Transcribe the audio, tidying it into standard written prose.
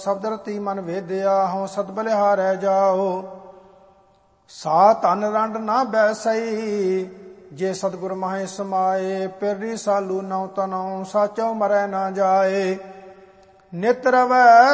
ਸ਼ਬਦ ਰਤੀ ਮਨ ਵੇਦਿਆ ਹਉ ਸਤ ਬਲਿਹਾਰੈ ਜਾਓ। ਸਾ ਧਨ ਰੰਡ ਨਾ ਬੈਸਈ ਜੇ ਸਤਿਗੁਰ ਮਾਹੇ ਸਮਾਏ। ਪਿਰਰੀ ਸਾਲੂ ਨਉ ਤਨਉ ਸਾਚੋ ਮਰੈ ਨਾ ਜਾਏ। ਨਿਤ ਰਵੈ